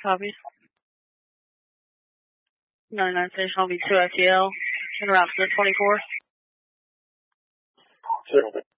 Copy. 99 Station, I'll be 2 FTL. En route to 24.